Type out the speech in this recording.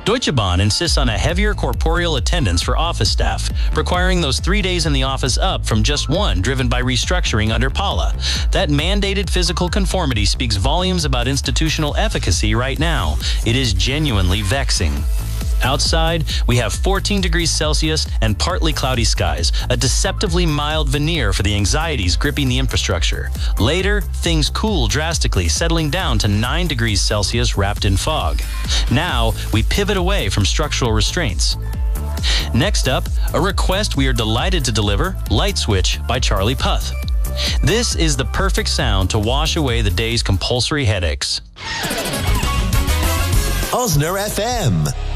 Deutsche Bahn insists on a heavier corporeal attendance for office staff, requiring those 3 days in the office up from just 1 driven by restructuring under Paula. That mandated physical conformity speaks volumes about institutional efficacy right now. It is genuinely vexing. Outside, we have 14 degrees Celsius and partly cloudy skies, a deceptively mild veneer for the anxieties gripping the infrastructure. Later, things cool drastically, settling down to 9 degrees Celsius wrapped in fog. Now, we pivot away from structural restraints. Next up, a request we are delighted to deliver, Light Switch by Charlie Puth. This is the perfect sound to wash away the day's compulsory headaches. Osner FM.